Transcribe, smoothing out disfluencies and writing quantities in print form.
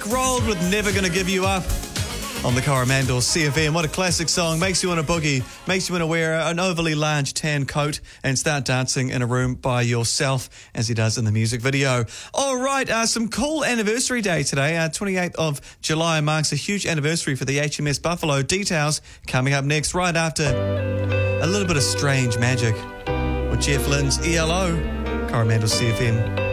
Rolled with Never Gonna Give You Up on the Coromandel CFM. What a classic song. Makes you want to boogie, makes you want to wear an overly large tan coat and start dancing in a room by yourself, as he does in the music video. All right, some cool anniversary day today. 28th of July marks a huge anniversary for the HMS Buffalo. Details coming up next, right after a little bit of strange magic with Jeff Lynne's ELO. Coromandel CFM.